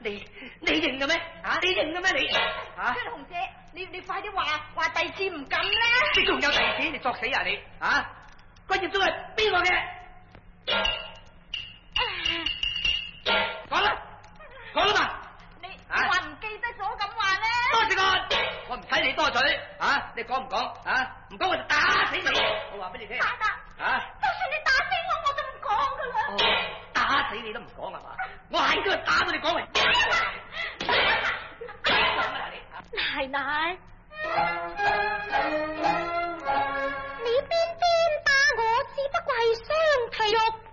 你認嘅咩？你認嘅咩你？ 春紅姐，你快啲話第次唔敢啦！ 你仲有第二次？你作死啊你？個業主係邊個嘅？講啦嘛！ 你話唔記得咗咁話咧？ 多謝我，我唔使你多嘴你講唔講唔講我就打死你！我話俾你聽。 打就算你打死我都唔講噶啦。 打死你都唔講係嘛？我係都係打到你講為止。 奶奶，你邊打我，只不過係雙皮肉。